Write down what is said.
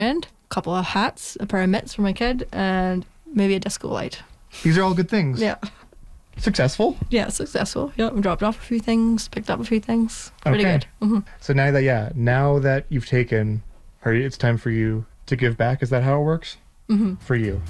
and a couple of hats, a pair of mitts for my kid, and maybe a disco light. These are all good things. Yeah. Successful? Yeah, successful. Yeah, we dropped off a few things, picked up a few things. Pretty Okay. good. Mm-hmm. So now that you've taken, it's time for you to give back. Is that how it works? Mm-hmm. For you?